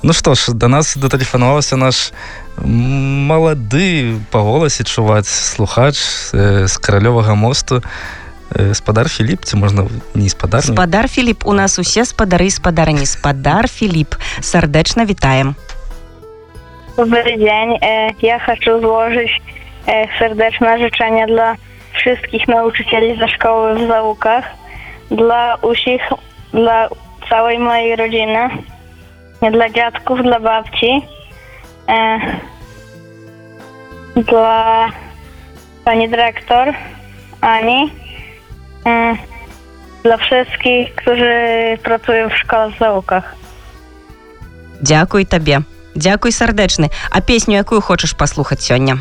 Ну што ж, да нас датэлефанаваўся наш малады па голасе чуваць слухач з Каралёвага мосту. Спадар Філіп, ці можна не спадар? Спадар Філіп, у нас усе спадары і спадарні. Спадар Філіп, сардэчна вітаем. Добрый день. Я хочу зложить сердечное życzenie dla wszystkich nauczycieli ze szkoły w Załukach, dla całej mojej rodziny, dla dziadków, dla babci, dla pani dyrektor Ani, dla wszystkich, którzy pracują w szkole w Załukach. Дзякуй табе. Дзякуй сардэчны. А песню якую хочаш паслухаць сёння?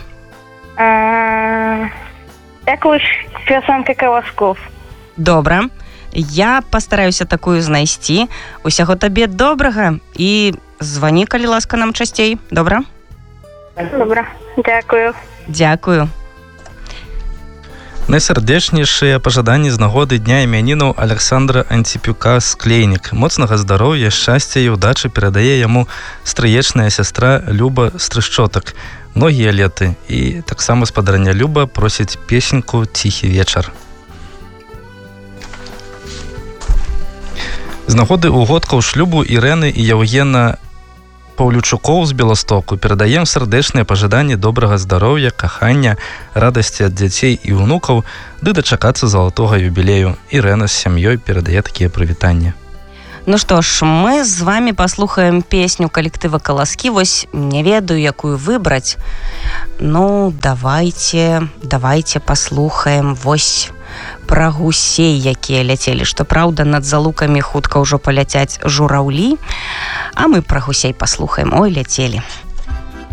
Jakąś piosenkę Kołasków. Добра. Я пастараюся такую знайсці. Усяго табе добрага і звані, калі ласка, нам часцей. Добра? Добра. Дякую. Дзякую. Найсардэчнейшыя пажаданні з нагоды дня імянінаў Александра Антипюка Склейнік. Моцнага здароўя, шчасця і ўдачы перадае яму стрыечная сястра Люба Стрышчотак. Многія леты. І таксама спадарня Люба просіць песеньку «Ціхі вечар». З нагоды ўгодкаў шлюбу Ірэны і Яўгена Паўлючукоў з Беластоку перадаем сардэчныя пажаданні добрага здароўя, кахання, радасці ад дзяцей і ўнукаў, ды дачакацца залатога юбілею. Ірэна з сям'ёй перадае такія прывітанні. Ну што ж, мы з вами паслухаем песню калектыва «Каласкі». Вось не ведаю, якую выбраць. Ну, давайте паслухаем вось пра гусей, якія ляцелі. Што праўда, над Залукамі хутка ўжо паляцяць жураўлі, а мы пра гусей паслухаем. Ой, ляцелі.